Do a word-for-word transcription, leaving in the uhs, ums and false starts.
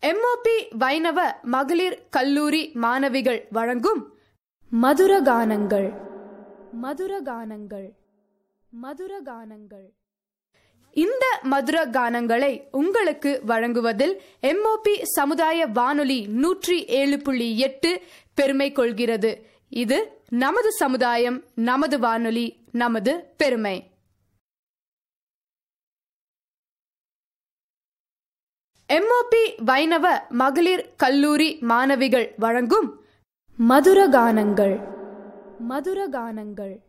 MOP வைணவ மகளிர் கல்லூரி மாணவிகள் வழங்கும் மதுரகானங்கள் மதுரகானங்கள் மதுரகானங்கள் இந்த மதுர கானங்களை உங்களுக்கு வழங்குவதில் எம்ஓபி சமுதாய வானொலி நூற்றி ஏழு புள்ளி எட்டு பெருமை கொள்கிறது. இது நமது சமுதாயம், நமது வானொலி, நமது பெருமை. எம்ஓபி வைணவ மகளிர் கல்லூரி மாணவிகள் வழங்கும் மதுரகானங்கள் மதுரகானங்கள்